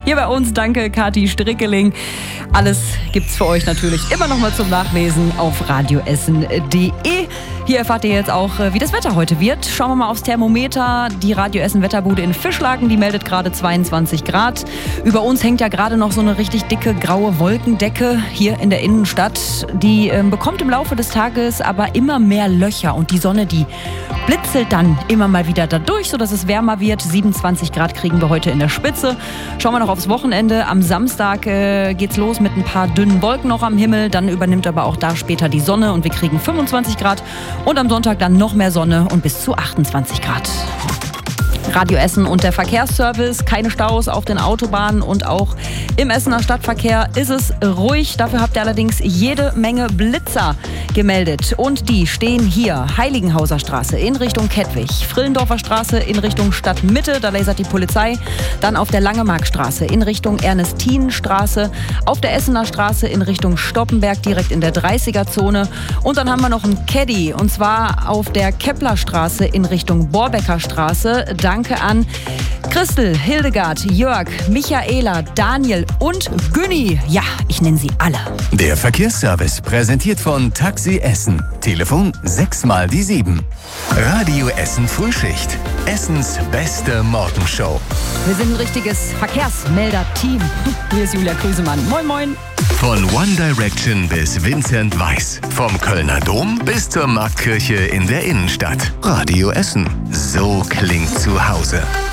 Hier bei uns, danke Kathi Strickeling. Alles gibt's für euch natürlich immer noch mal zum Nachlesen auf radioessen.de. Hier erfahrt ihr jetzt auch, wie das Wetter heute wird. Schauen wir mal aufs Thermometer. Die Radio Essen Wetterbude in Fischlaken, die meldet gerade 22 Grad. Über uns hängt ja gerade noch so eine richtig dicke graue Wolkendecke hier in der Innenstadt. Die bekommt im Laufe des Tages aber immer mehr Löcher und die Sonne, die blitzelt dann immer mal wieder dadurch, sodass es wärmer wird. 27 Grad kriegen wir heute in der Spitze. Schauen wir noch aufs Wochenende. Am Samstag geht's los mit ein paar dünnen Wolken noch am Himmel. Dann übernimmt aber auch da später die Sonne und wir kriegen 25 Grad. Und am Sonntag dann noch mehr Sonne und bis zu 28 Grad. Radio Essen und der Verkehrsservice, keine Staus auf den Autobahnen und auch im Essener Stadtverkehr ist es ruhig. Dafür habt ihr allerdings jede Menge Blitzer gemeldet. Und die stehen hier, Heiligenhauser Straße in Richtung Kettwig, Frillendorfer Straße in Richtung Stadtmitte, da lasert die Polizei. Dann auf der Langemarkstraße in Richtung Ernestinenstraße, auf der Essener Straße in Richtung Stoppenberg, direkt in der 30er-Zone. Und dann haben wir noch einen Caddy, und zwar auf der Keplerstraße in Richtung Borbecker Straße. Danke an Christel, Hildegard, Jörg, Michaela, Daniel und Günni. Ja, ich nenne sie alle. Der Verkehrsservice präsentiert von Taxi Essen. Telefon 6x7. Radio Essen Frühschicht. Essens beste Morgenshow. Wir sind ein richtiges Verkehrsmelder-Team. Hier ist Julia Krüsemann. Moin, moin. Von One Direction bis Vincent Weiss. Vom Kölner Dom bis zur Marktkirche in der Innenstadt. Radio Essen. So klingt zu Hause.